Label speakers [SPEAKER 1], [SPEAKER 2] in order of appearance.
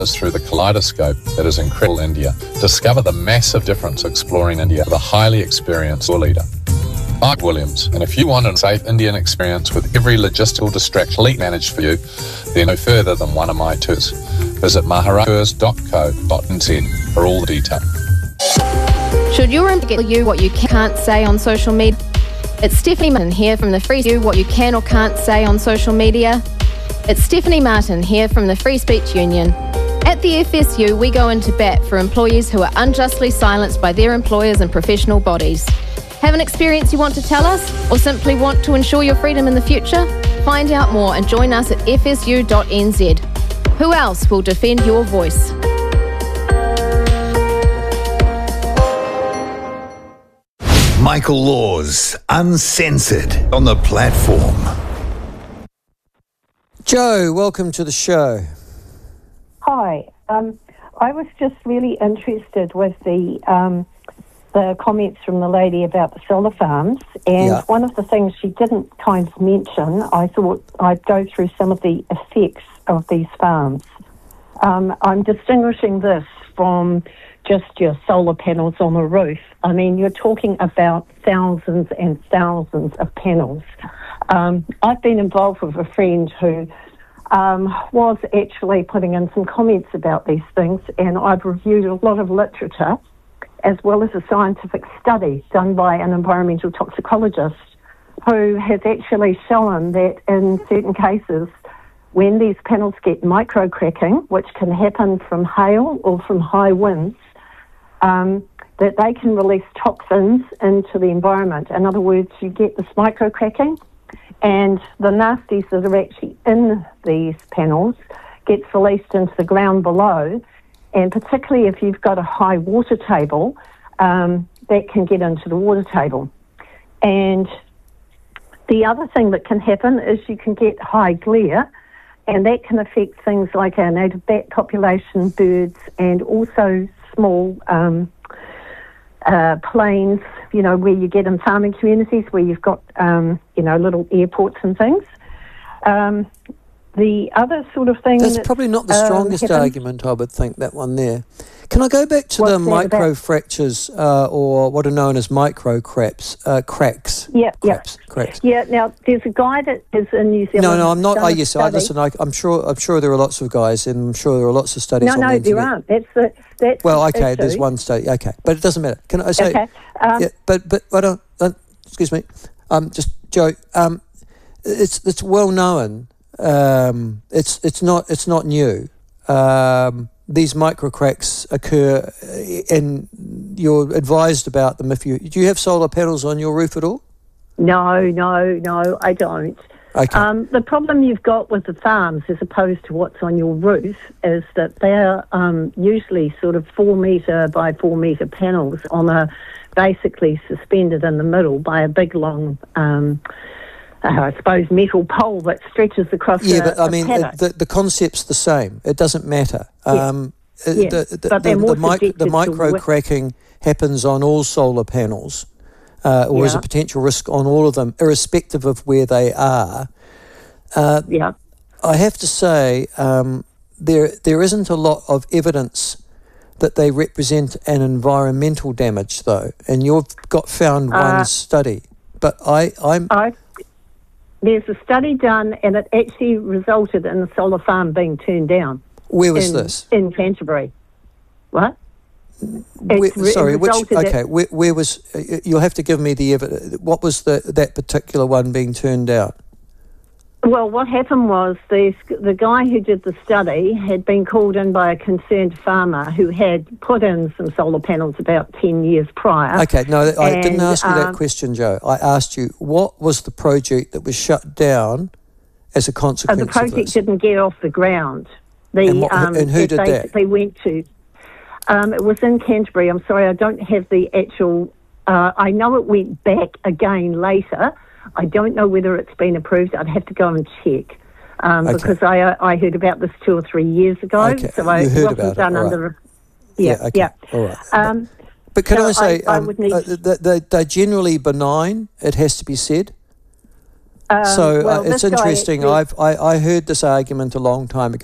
[SPEAKER 1] through the kaleidoscope that is incredible India. Discover the massive difference exploring India with a highly experienced tour leader, Mark Williams. And if you want a safe Indian experience with every logistical distraction managed for you, then no further than one of my tours. Visit maharashtours.co.nz for all the detail.
[SPEAKER 2] Should your employer tell you what you can't say on social media? It's Stephanie Martin here from the Free You What You Can or Can't Say on Social Media. It's Stephanie Martin here from the Free Speech Union. At the FSU, we go into bat for employees who are unjustly silenced by their employers and professional bodies. Have an experience you want to tell us, or simply want to ensure your freedom in the future? Find out more and join us at fsu.nz. Who else will defend your voice?
[SPEAKER 3] Michael Laws, Uncensored, on the platform.
[SPEAKER 4] Joe, welcome to the show.
[SPEAKER 5] Hi. I was just really interested with the comments from the lady about the solar farms, and one of the things she didn't kind of mention, I thought I'd go through some of the effects of these farms. I'm distinguishing this from just your solar panels on the roof. I mean, you're talking about thousands and thousands of panels. I've been involved with a friend who was actually putting in some comments about these things, and I've reviewed a lot of literature as well as a scientific study done by an environmental toxicologist who has actually shown that in certain cases, when these panels get micro-cracking, which can happen from hail or from high winds, that they can release toxins into the environment. In other words, you get this micro-cracking, and the nasties that are actually in these panels gets released into the ground below, and particularly if you've got a high water table, that can get into the water table. And the other thing that can happen is you can get high glare, and that can affect things like our native bat population, birds, and also small planes, you know, where you get in farming communities where you've got, little airports and things. The other sort of thing...
[SPEAKER 4] That's probably not the strongest argument, I would think, that one there. Can I go back to the micro-fractures, or what are known as micro-cracks? Cracks. Yeah, now, there's a guy that is in New Zealand... No, I'm not... listen, I'm sure there are lots of guys, and I'm sure there are lots of studies on the internet.
[SPEAKER 5] No, there aren't. That's
[SPEAKER 4] well,
[SPEAKER 5] the
[SPEAKER 4] okay,
[SPEAKER 5] issue.
[SPEAKER 4] there's one study. Okay, but it doesn't matter. Can I say... Okay. But I don't... excuse me. Just, Joe, it's well known... it's not new. These microcracks occur, and you're advised about them. Do you have solar panels on your roof at all?
[SPEAKER 5] No, I don't.
[SPEAKER 4] Okay.
[SPEAKER 5] The problem you've got with the farms, as opposed to what's on your roof, is that they're usually sort of 4 metre by 4 metre panels basically suspended in the middle by a big long. I suppose metal pole that stretches across
[SPEAKER 4] but I mean, the concept's the same. It doesn't matter. The micro-cracking happens on all solar panels, or is a potential risk on all of them, irrespective of where they are. I have to say, there isn't a lot of evidence that they represent an environmental damage, though, and you've found one study. But
[SPEAKER 5] there's a study done, and it actually resulted in the solar farm being turned down.
[SPEAKER 4] Where was this?
[SPEAKER 5] In Canterbury. What?
[SPEAKER 4] Where was... you'll have to give me the evidence. What was that particular one being turned down?
[SPEAKER 5] Well, what happened was the guy who did the study had been called in by a concerned farmer who had put in some solar panels about 10 years prior.
[SPEAKER 4] Okay, no, I didn't ask you that question, Joe. I asked you, what was the project that was shut down as a consequence of this?
[SPEAKER 5] The project didn't get off the ground.
[SPEAKER 4] And who did that?
[SPEAKER 5] Basically went to... it was in Canterbury. I'm sorry, I don't have the actual... I know it went back again later. I don't know whether it's been approved. I'd have to go and check because I heard about this 2 or 3 years ago.
[SPEAKER 4] Okay.
[SPEAKER 5] So it wasn't done under...
[SPEAKER 4] All right. But can I say, they're generally benign, it has to be said. It's interesting. I heard this argument a long time ago.